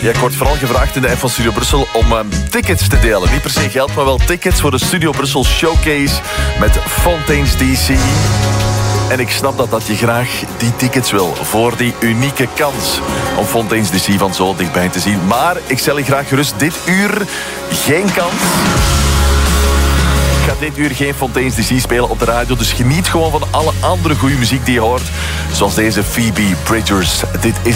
Ja, ik word vooral gevraagd in de app van Studio Brussel om tickets te delen. Niet per se geld, maar wel tickets voor de Studio Brussel Showcase met Fontaines DC. En ik snap dat je graag die tickets wil voor die unieke kans om Fontaines DC van zo dichtbij te zien. Maar ik stel je graag gerust dit uur geen kans. Ik ga dit uur geen Fontaines DC spelen op de radio, dus geniet gewoon van alle andere goede muziek die je hoort. Zoals deze Phoebe Bridgers. Dit is